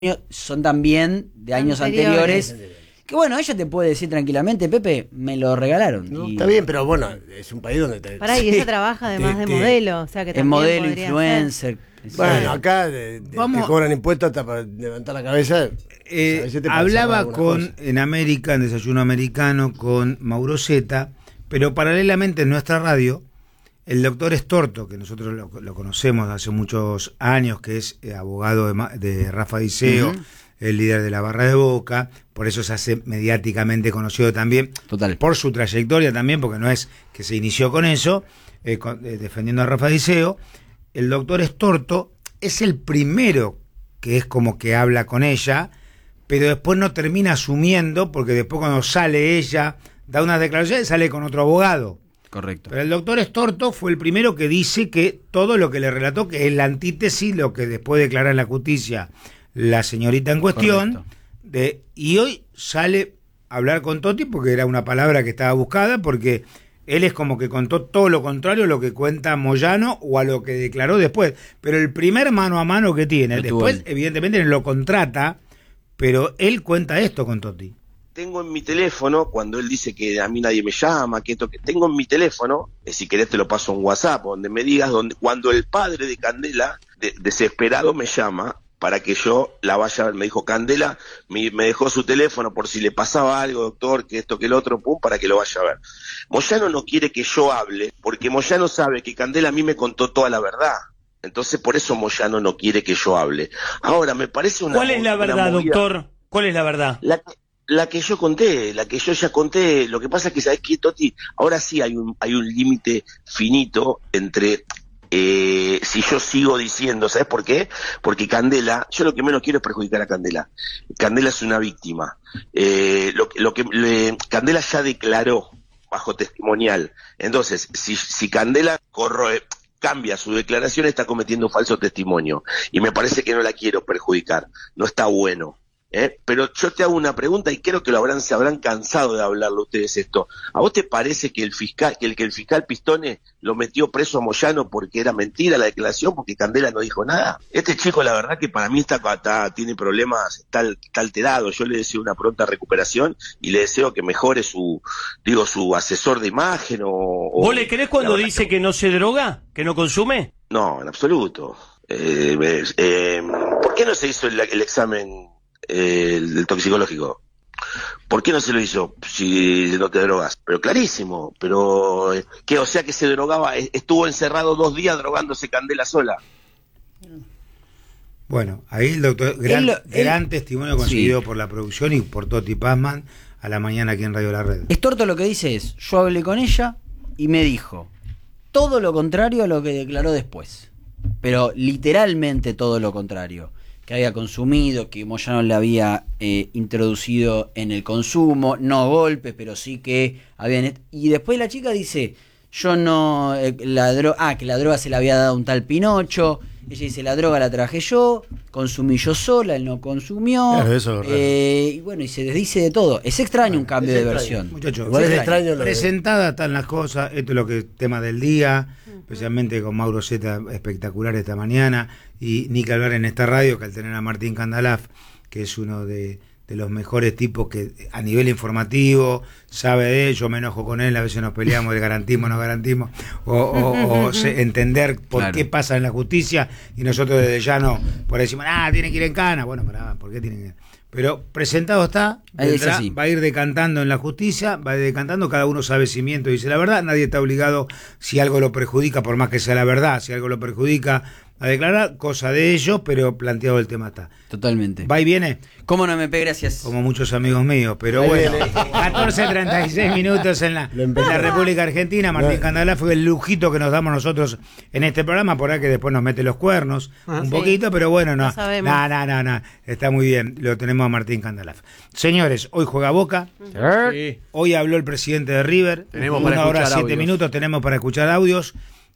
son también de años anteriores. Que bueno, ella te puede decir tranquilamente, Pepe, me lo regalaron. No, y... Está bien, pero bueno, es un país donde Pará, y ella trabaja además de modelo, o sea que es también modelo, podría influencer. Bueno, acá te cobran impuestos hasta para levantar la cabeza. Hablaba en América, en Desayuno Americano, con Mauro Zeta, pero paralelamente en nuestra radio, el doctor Estorto, que nosotros lo conocemos hace muchos años, que es abogado de Rafa Diceo, el líder de la Barra de Boca, por eso se hace mediáticamente conocido también, por su trayectoria también, porque no es que se inició con eso, defendiendo a Rafa Diceo. El doctor Estorto es el primero que es como que habla con ella, pero después no termina asumiendo, porque después cuando sale ella, da unas declaraciones, sale con otro abogado. Correcto. Pero el doctor Estorto fue el primero que dice que todo lo que le relató, que es la antítesis, lo que después declara en la justicia la señorita en cuestión, y hoy sale a hablar con Totti porque era una palabra que estaba buscada, porque él es como que contó todo lo contrario a lo que cuenta Moyano o a lo que declaró después, pero el primer mano a mano que tiene, después evidentemente lo contrata, pero él cuenta esto con Totti. Tengo en mi teléfono, cuando él dice que a mí nadie me llama, que esto que tengo en mi teléfono, si querés te lo paso en WhatsApp, donde me digas, cuando el padre de Candela, desesperado, me llama para que yo la vaya a ver. Me dijo, Candela, me dejó su teléfono por si le pasaba algo, doctor, que esto, que el otro, pum, para que lo vaya a ver. Moyano no quiere que yo hable, porque Moyano sabe que Candela a mí me contó toda la verdad. Entonces por eso Moyano no quiere que yo hable. Ahora, me parece una... ¿Cuál es la verdad, doctor? ¿Cuál es la verdad? La que yo conté, la que yo ya conté. Lo que pasa es que, ¿sabés qué, Toti? Ahora sí hay un límite finito entre... si yo sigo diciendo, ¿sabes por qué? Porque Candela, yo lo que menos quiero es perjudicar a Candela. Candela es una víctima. Candela ya declaró bajo testimonial. Entonces, si Candela cambia su declaración, está cometiendo falso testimonio. Y me parece que no la quiero perjudicar. No está bueno. Pero yo te hago una pregunta y creo que se habrán cansado de hablarlo ustedes esto. ¿A vos te parece que el fiscal Pistone lo metió preso a Moyano porque era mentira la declaración, porque Candela no dijo nada? Este chico, la verdad que para mí tiene problemas, está alterado. Yo le deseo una pronta recuperación y le deseo que mejore su asesor de imagen ¿Vos le creés cuando dice que no se droga? ¿Que no consume? No, en absoluto. ¿Por qué no se hizo el examen del toxicológico? ¿Por qué no se lo hizo si no te drogas? Pero clarísimo, pero o sea que se drogaba, estuvo encerrado 2 días drogándose Candela sola. Bueno, ahí el doctor, gran testimonio conseguido por la producción y por Totti Pazman a la mañana aquí en Radio La Red. Estorto lo que dice es, yo hablé con ella y me dijo todo lo contrario a lo que declaró después, pero literalmente todo lo contrario. Que había consumido, que Moyano le había introducido en el consumo, no golpes, pero sí que habían... Y después la chica dice, yo no... que la droga se la había dado un tal Pinocho. Ella dice, la droga la traje yo, consumí yo sola, él no consumió. Claro, eso es y bueno, y se desdice de todo. Es extraño un cambio de versión. Muchachos, presentadas están las cosas, esto es lo que es tema del día, especialmente con Mauro Zeta, espectacular esta mañana, y ni que hablar en esta radio, que al tener a Martín Candalaf, que es uno de los mejores tipos que a nivel informativo sabe de él, yo me enojo con él, a veces nos peleamos de garantismo, no garantismo, o entender por qué pasa en la justicia, y nosotros desde ya no, por ahí decimos, tiene que ir en cana, bueno, ¿por qué tiene que ir? Pero presentado está, va a ir decantando en la justicia, va a ir decantando, cada uno sabe si miente o dice la verdad, nadie está obligado, si algo lo perjudica, por más que sea la verdad, si algo lo perjudica, a declarar, cosa de ellos, pero planteado el tema está. Totalmente. ¿Va y viene? ¿Cómo no, MP? Gracias. Como muchos amigos míos, pero bueno, 14:36 minutos en la República Argentina. Martín Candalaf fue el lujito que nos damos nosotros en este programa, por ahí que después nos mete los cuernos un poquito, pero bueno, no, está muy bien, lo tenemos a Martín Candalaf. Señores, hoy juega Boca, hoy habló el presidente de River, tenemos 1 hora 7 minutos, tenemos para escuchar audios.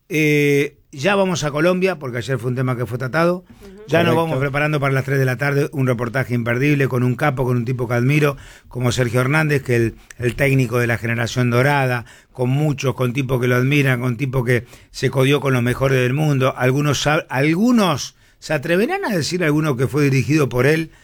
Ya vamos a Colombia, porque ayer fue un tema que fue tratado. Ya nos vamos preparando para las 3 de la tarde un reportaje imperdible con un capo, con un tipo que admiro, como Sergio Hernández, que es el técnico de la generación dorada, con tipos que lo admiran, con tipos que se codió con los mejores del mundo. Algunos ¿Se atreverán a decir alguno que fue dirigido por él